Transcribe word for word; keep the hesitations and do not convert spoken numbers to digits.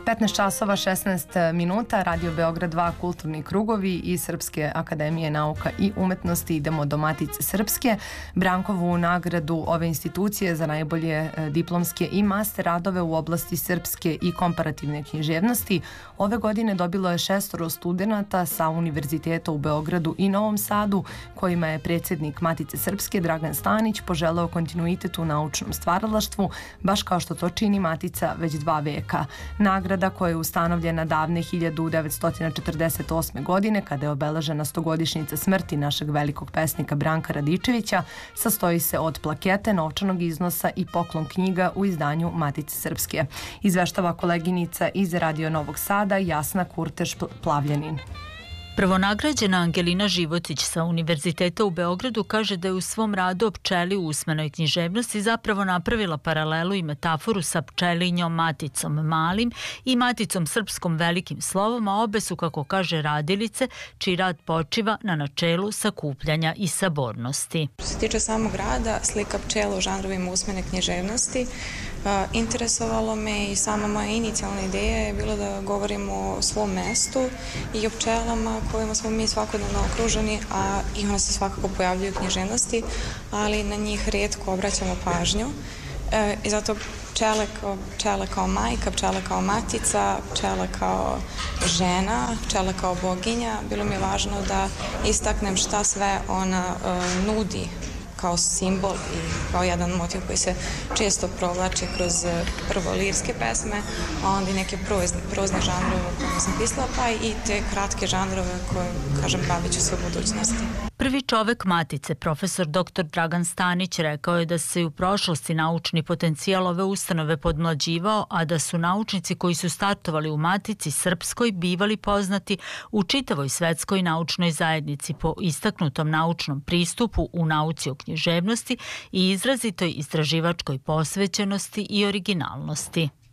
petnaest časova šesnaest minuta, Radio Beograd dva, Kulturni krugovi i Srpske akademije nauka i umetnosti. Idemo do Matice Srpske. Brankovu nagradu ove institucije za najbolje diplomske i master radove u oblasti srpske i komparativne književnosti ove godine dobilo je šestoro studenata sa Univerziteta u Beogradu i Novom Sadu, kojima je predsjednik Matice Srpske Dragan Stanić poželeo kontinuitet u naučnom stvaralaštvu, baš kao što to čini Matica već dva veka. Nagrada koja je ustanovljena davne hiljadu devetsto četrdeset osme. godine, kada je obeležena stogodišnjica smrti našeg velikog pesnika Branka Radičevića, sastoji se od plakete, novčanog iznosa i poklon knjiga u izdanju Matice Srpske. Izveštava koleginica iz Radio Novog Sada Jasna Kurteš-Plavljanin. Prvonagrađena Angelina Životić sa Univerziteta u Beogradu kaže da je u svom radu o pčeli u usmenoj književnosti zapravo napravila paralelu i metaforu sa pčelinjom Maticom Malim i Maticom Srpskom velikim slovom, a obe su, kako kaže, radilice čiji rad počiva na načelu sakupljanja i sabornosti. Što se tiče samog rada, slika pčela u žanrovima usmene književnosti, interesovalo me i sama moja inicijalna ideja je bilo da govorimo o svom mestu i o pčelama kojima smo mi svakodnevno okruženi, a i one se svakako pojavljuju u književnosti, ali na njih rijetko obraćamo pažnju. E, I zato pčele kao, pčele kao majka, pčele kao matica, pčele kao žena, pčele kao boginja, bilo mi je važno da istaknem šta sve ona e, nudi kao simbol i kao jedan motiv koji se često provlači kroz prvo lirske pesme, a onda i neke prozne, prozne žanrove u kojima sam pisala, pa i te kratke žanrove koje, kažem, bavit ću se u budućnosti. Prvi čovek Matice, profesor doktor Dragan Stanić, rekao je da se u prošlosti naučni potencijal ove ustanove podmlađivao, a da su naučnici koji su startovali u Matici Srpskoj bivali poznati u čitavoj svetskoj naučnoj zajednici po istaknutom naučnom pristupu u nauci o književnosti i izrazitoj istraživačkoj posvećenosti i originalnosti.